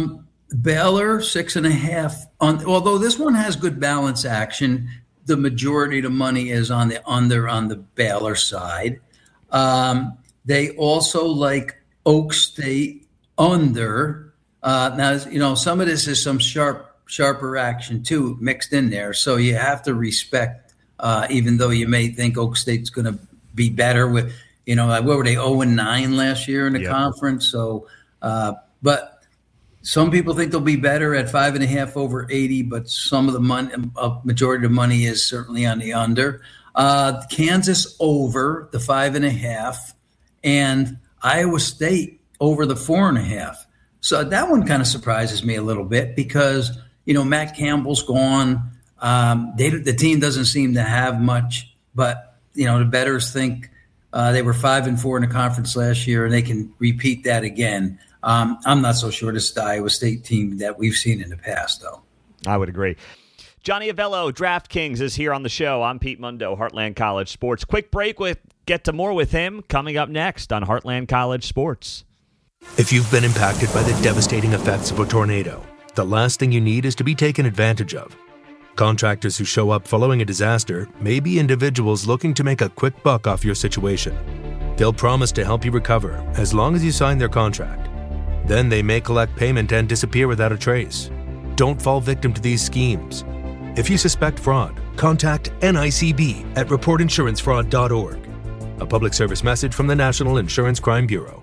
Baylor, six and a half. On, although this one has good balance action, the majority of the money is on the under on the Baylor side. Um, they also like Oak State under. Uh, now, you know, some of this is some sharp, sharper action too mixed in there. So you have to respect, uh, even though you may think Oak State's going to be better with, you know, what were they, oh and nine last year in the Yep. conference? So, uh, but. Some people think they'll be better at five and a half over eighty, but some of the money, a majority of the money is certainly on the under. Uh, Kansas over the five and a half, and Iowa State over the four and a half. So that one kind of surprises me a little bit because, you know, Matt Campbell's gone. Um, they, the team doesn't seem to have much, but, you know, the bettors think uh, they were five and four in the conference last year, and they can repeat that again. Um, I'm not so sure this is the Iowa State team that we've seen in the past, though. I would agree. Johnny Avello, DraftKings, is here on the show. I'm Pete Mundo, Heartland College Sports. Quick break. With get to more with him coming up next on Heartland College Sports. If you've been impacted by the devastating effects of a tornado, the last thing you need is to be taken advantage of. Contractors who show up following a disaster may be individuals looking to make a quick buck off your situation. They'll promise to help you recover as long as you sign their contract. Then they may collect payment and disappear without a trace. Don't fall victim to these schemes. If you suspect fraud, contact N I C B at report insurance fraud dot org. A public service message from the National Insurance Crime Bureau.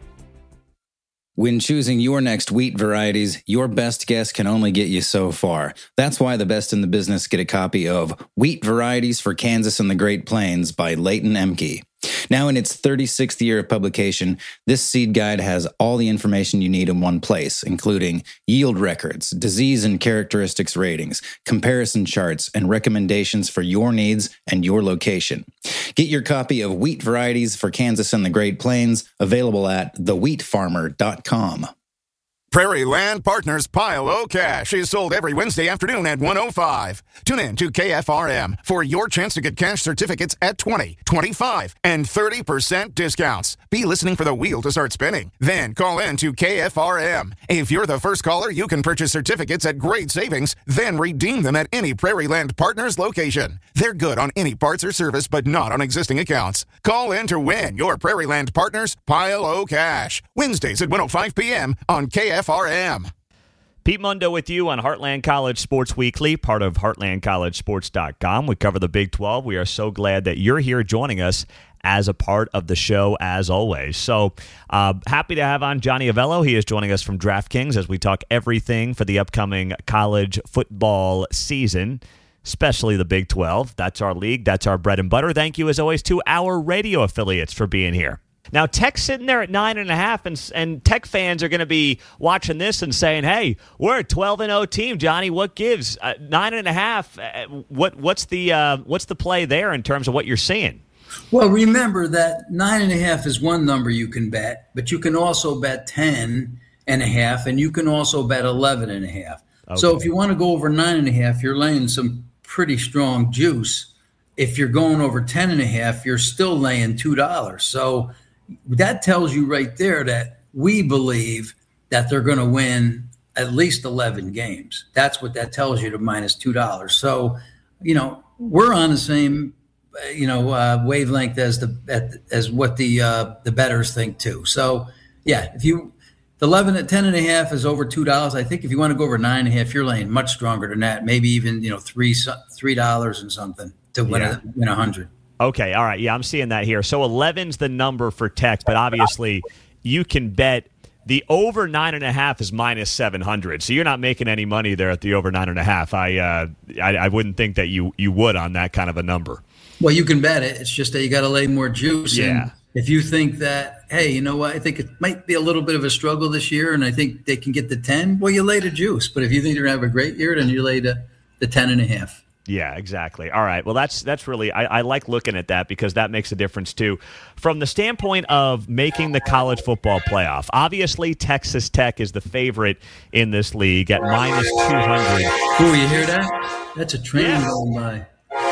When choosing your next wheat varieties, your best guess can only get you so far. That's why the best in the business get a copy of Wheat Varieties for Kansas and the Great Plains by Leighton Emke. Now in its thirty-sixth year of publication, this seed guide has all the information you need in one place, including yield records, disease and characteristics ratings, comparison charts, and recommendations for your needs and your location. Get your copy of Wheat Varieties for Kansas and the Great Plains, available at the wheat farmer dot com. Prairie Land Partners Pile O Cash is sold every Wednesday afternoon at one oh five. Tune in to K F R M for your chance to get cash certificates at twenty, twenty-five, and thirty percent discounts. Be listening for the wheel to start spinning. Then call in to K F R M. If you're the first caller, you can purchase certificates at great savings, then redeem them at any Prairie Land Partners location. They're good on any parts or service, but not on existing accounts. Call in to win your Prairie Land Partners Pile O Cash. Wednesdays at one oh five p.m. on K F R M. Pete Mundo with you on Heartland College Sports Weekly, part of heartland college sports dot com. We cover the Big twelve. We are so glad that you're here joining us as a part of the show, as always. So uh, happy to have on Johnny Avello. He is joining us from DraftKings as we talk everything for the upcoming college football season, especially the Big twelve. That's our league. That's our bread and butter. Thank you, as always, to our radio affiliates for being here. Now, Tech's sitting there at nine and a half, and and Tech fans are going to be watching this and saying, "Hey, we're a twelve and oh team, Johnny. What gives? Uh, nine and a half. Uh, what what's the uh, what's the play there in terms of what you're seeing?" Well, remember that nine and a half is one number you can bet, but you can also bet ten and a half, and you can also bet eleven and a half. Okay. So if you want to go over nine and a half, you're laying some pretty strong juice. If you're going over ten and a half, you're still laying two dollars. So that tells you right there that we believe that they're going to win at least eleven games. That's what that tells you, to minus two dollars. So, you know, we're on the same, you know, uh, wavelength as the as what the uh, the bettors think too. So, yeah, if you the eleven at ten and a half is over two dollars. I think if you want to go over nine and a half, you're laying much stronger than that. Maybe even, you know, three three dollars and something to win yeah. a, win a hundred. Okay, all right. Yeah, I'm seeing that here. So eleven's the number for Tech, but obviously you can bet the over nine and a half is minus seven hundred. So you're not making any money there at the over nine and a half. I, uh, I I wouldn't think that you you would on that kind of a number. Well, you can bet it. It's just that you got to lay more juice. Yeah. And if you think that, hey, you know what, I think it might be a little bit of a struggle this year, and I think they can get the ten. Well, you lay the juice. But if you think they're gonna have a great year, then you lay the the ten and a half. Yeah, exactly. All right. Well, that's that's really I, I like looking at that because that makes a difference too. From the standpoint of making the college football playoff, obviously Texas Tech is the favorite in this league at minus two hundred. Ooh, you hear that? That's a train yeah. going by.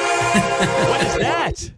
What is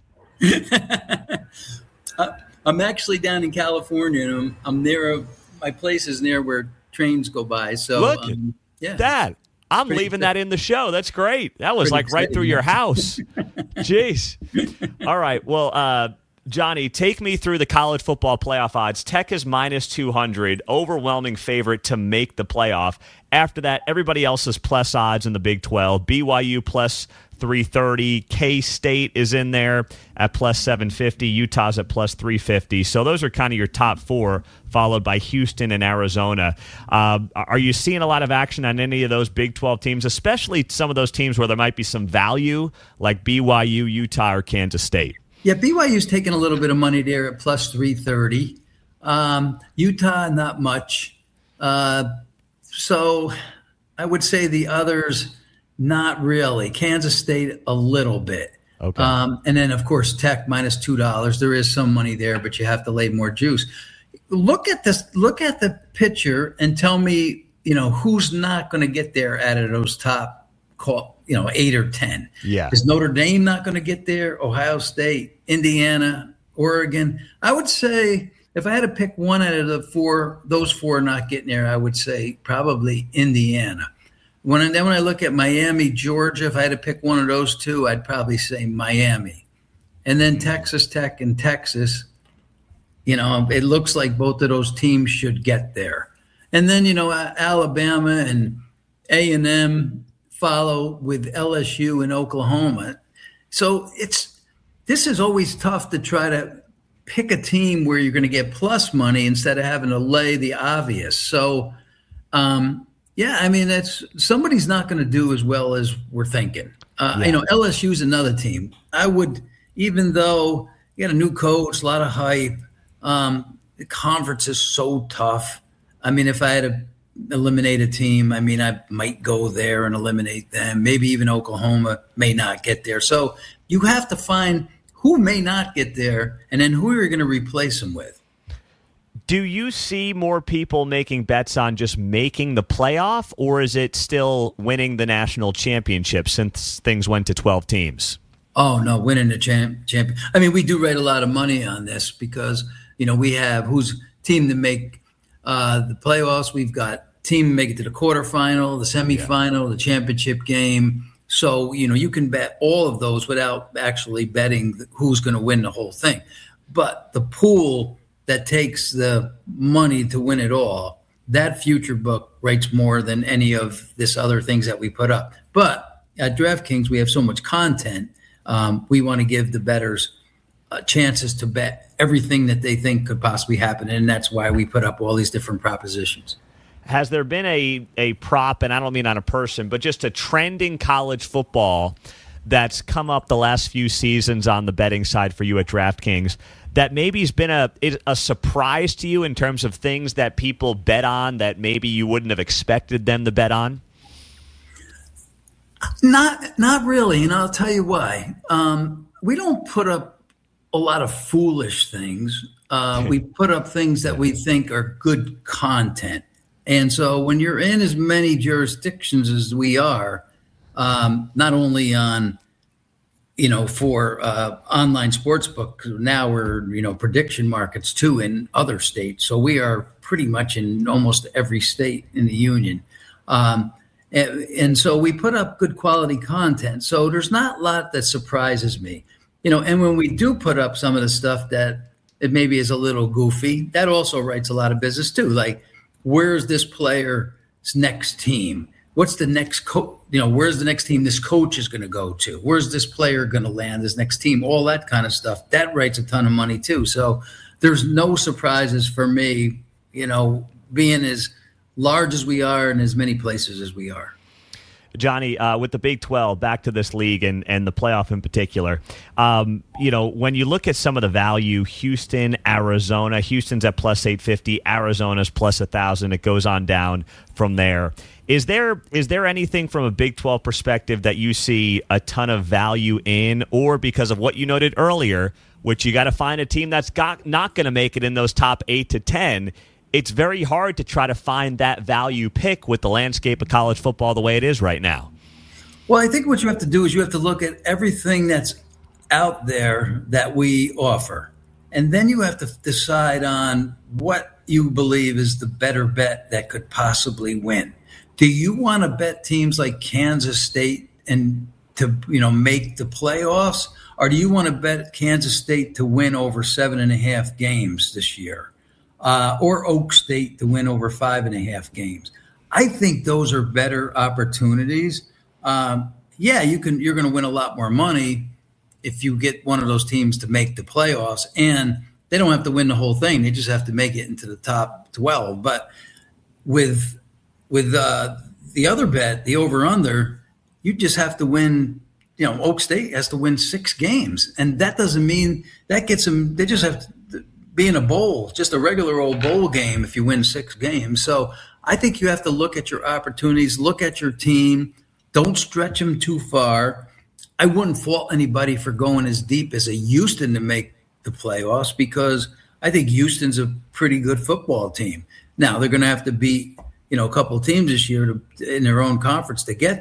that? uh, I'm actually down in California, and I'm, I'm near a, my place is near where trains go by. So look, um, Yeah. Dad, I'm Pretty leaving good. that in the show. That's great. That was Pretty like right through exciting. your house. Jeez. All right. Well, uh, Johnny, take me through the college football playoff odds. Tech is minus two hundred, overwhelming favorite to make the playoff. After that, everybody else is plus odds in the Big twelve. B Y U plus three thirty. K-State is in there at plus seven fifty. Utah's at plus three fifty. So those are kind of your top four, followed by Houston and Arizona. Uh, are you seeing a lot of action on any of those Big twelve teams, especially some of those teams where there might be some value, like B Y U, Utah, or Kansas State? Yeah, B Y U's taking a little bit of money there at plus three thirty. Um, Utah, not much. Uh, so I would say the others, not really. Kansas State, a little bit. Okay. Um, and then, of course, Tech minus two dollars. There is some money there, but you have to lay more juice. Look at this. Look at the picture and tell me, you know, who's not going to get there out of those top, call, you know, eight or ten. Yeah. Is Notre Dame not going to get there? Ohio State, Indiana, Oregon. I would say if I had to pick one out of the four, those four not getting there, I would say probably Indiana. When I, then when I look at Miami, Georgia, if I had to pick one of those two, I'd probably say Miami. And then Texas Tech and Texas, you know, it looks like both of those teams should get there. And then, you know, Alabama and A and M follow with L S U and Oklahoma. So it's this is always tough to try to pick a team where you're going to get plus money instead of having to lay the obvious. So, um, yeah, I mean, that's somebody's not going to do as well as we're thinking. Uh, Yeah. You know, L S U's another team. I would, even though you got a new coach, a lot of hype, um, the conference is so tough. I mean, if I had to eliminate a team, I mean, I might go there and eliminate them. Maybe even Oklahoma may not get there. So you have to find who may not get there and then who you're going to replace them with. Do you see more people making bets on just making the playoff, or is it still winning the national championship since things went to twelve teams? Oh, no, winning the champ, champion. I mean, we do write a lot of money on this because, you know, we have who's team to make uh, the playoffs. We've got team to make it to the quarterfinal, the semifinal, the championship game. So, you know, you can bet all of those without actually betting who's going to win the whole thing. But the pool that takes the money to win it all, that future book rates more than any of this other things that we put up. But at DraftKings, we have so much content. Um, we want to give the bettors uh, chances to bet everything that they think could possibly happen. And that's why we put up all these different propositions. Has there been a, a prop, and I don't mean on a person, but just a trend in college football that's come up the last few seasons on the betting side for you at DraftKings that maybe has been a a surprise to you in terms of things that people bet on that maybe you wouldn't have expected them to bet on? Not not really, and I'll tell you why. Um, we don't put up a lot of foolish things. Uh, we put up things that we think are good content. And so when you're in as many jurisdictions as we are, um, not only on, you know, for uh, online sportsbook, now we're, you know, prediction markets too in other states. So we are pretty much in almost every state in the union. Um, and, and so we put up good quality content. So there's not a lot that surprises me, you know, and when we do put up some of the stuff that it maybe is a little goofy, that also writes a lot of business too. Like, where's this player's next team? What's the next coach? You know, where's the next team this coach is going to go to? Where's this player going to land, this next team? All that kind of stuff. That writes a ton of money too. So there's no surprises for me, you know, being as large as we are in as many places as we are. Johnny, uh, with the Big twelve, back to this league and, and the playoff in particular, um, you know, when you look at some of the value, Houston, Arizona, Houston's at plus eight fifty, Arizona's plus one thousand. It goes on down from there. Is there is there anything from a Big twelve perspective that you see a ton of value in, or because of what you noted earlier, which you got to find a team that's got, not going to make it in those top eight to ten, it's very hard to try to find that value pick with the landscape of college football the way it is right now? Well, I think what you have to do is you have to look at everything that's out there that we offer. And then you have to decide on what you believe is the better bet that could possibly win. Do you want to bet teams like Kansas State and to, you know, make the playoffs? Or do you want to bet Kansas State to win over seven and a half games this year? Uh, or Oak State to win over five and a half games? I think those are better opportunities. Um, yeah, you can, you're going to win a lot more money if you get one of those teams to make the playoffs, and they don't have to win the whole thing. They just have to make it into the top twelve. But with, with uh, the other bet, the over under, you just have to win. You know, Oak State has to win six games, and that doesn't mean that gets them. They just have to be in a bowl, just a regular old bowl game if you win six games. So I think you have to look at your opportunities, look at your team. Don't stretch them too far. I wouldn't fault anybody for going as deep as a Houston to make the playoffs, because I think Houston's a pretty good football team. Now they're going to have to beat, you know, a couple of teams this year to, in their own conference to get